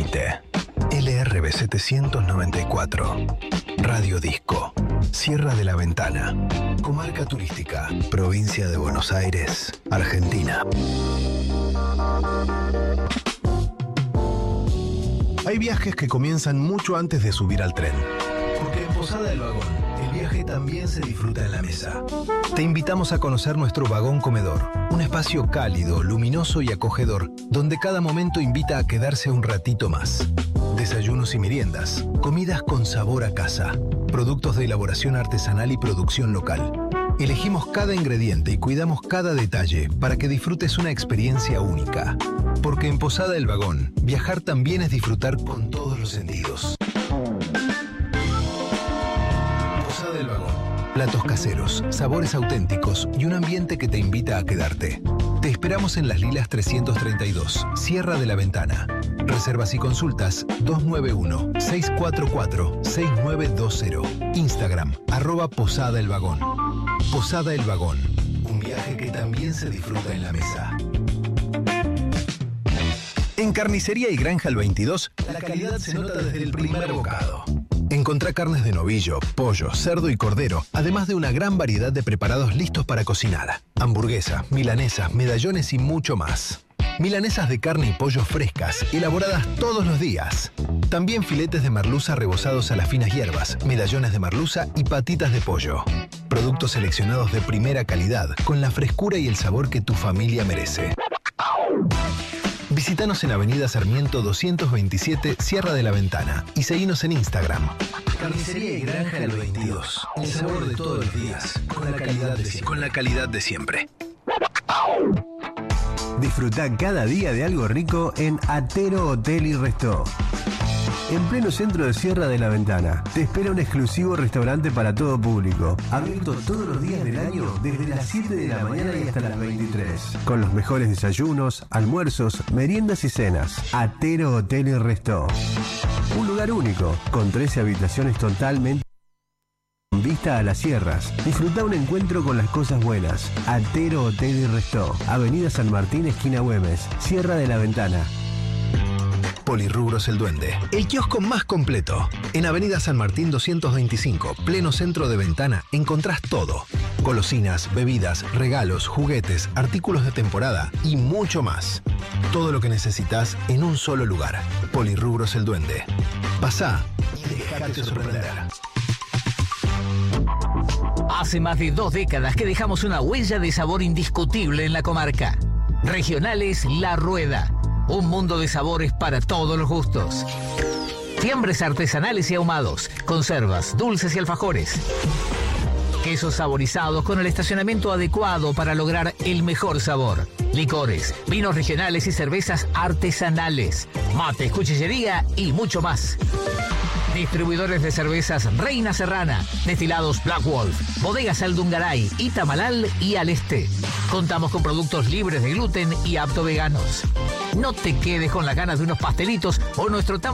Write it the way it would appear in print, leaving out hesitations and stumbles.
20. LRB 794. Radio Disco. Sierra de la Ventana. Comarca turística. Provincia de Buenos Aires, Argentina. Hay viajes que comienzan mucho antes de subir al tren. Porque en Posada del Vagón, el viaje también se disfruta en la mesa. Te invitamos a conocer nuestro vagón comedor, un espacio cálido, luminoso y acogedor, donde cada momento invita a quedarse un ratito más. Desayunos y meriendas, comidas con sabor a casa, productos de elaboración artesanal y producción local. Elegimos cada ingrediente y cuidamos cada detalle para que disfrutes una experiencia única. Porque en Posada del Vagón, viajar también es disfrutar con todos los sentidos. Posada del Vagón. Platos caseros, sabores auténticos y un ambiente que te invita a quedarte. Te esperamos en Las Lilas 332, Sierra de la Ventana. Reservas y consultas 291-644-6920. Instagram, @Posada el Vagón. Posada el Vagón. Un viaje que también se disfruta en la mesa. En Carnicería y Granja El 22, la calidad se nota desde el primer bocado. Encontrá carnes de novillo, pollo, cerdo y cordero, además de una gran variedad de preparados listos para cocinar. Hamburguesas, milanesas, medallones y mucho más. Milanesas de carne y pollo frescas, elaboradas todos los días. También filetes de merluza rebozados a las finas hierbas, medallones de merluza y patitas de pollo. Productos seleccionados de primera calidad, con la frescura y el sabor que tu familia merece. Visítanos en Avenida Sarmiento 227, Sierra de la Ventana, y seguinos en Instagram. Carnicería y Granja El 22. El sabor de todos los días, con la calidad de siempre. Disfrutá cada día de algo rico en Atero Hotel y Restó. En pleno centro de Sierra de la Ventana, te espera un exclusivo restaurante para todo público, abierto todos los días del año desde las 7 de la mañana y hasta las 23, con los mejores desayunos, almuerzos, meriendas y cenas. Atero Hotel y Restó. Un lugar único, con 13 habitaciones totalmente con vista a las sierras. Disfruta un encuentro con las cosas buenas. Atero Hotel y Restó. Avenida San Martín, esquina Güemes, Sierra de la Ventana. Polirrubros El Duende, el kiosco más completo. En Avenida San Martín 225, pleno centro de Ventana, encontrás todo. Golosinas, bebidas, regalos, juguetes, artículos de temporada y mucho más. Todo lo que necesitas en un solo lugar. Polirrubros El Duende. Pasá y dejate sorprender. Hace más de 2 décadas que dejamos una huella de sabor indiscutible en la comarca. Regionales La Rueda. Un mundo de sabores para todos los gustos. Fiambres artesanales y ahumados, conservas, dulces y alfajores. Quesos saborizados con el estacionamiento adecuado para lograr el mejor sabor. Licores, vinos regionales y cervezas artesanales. Mates, cuchillería y mucho más. Distribuidores de cervezas Reina Serrana, destilados Black Wolf, bodegas Aldungaray, Itamalal y Al Este. Contamos con productos libres de gluten y apto veganos. No te quedes con las ganas de unos pastelitos o nuestro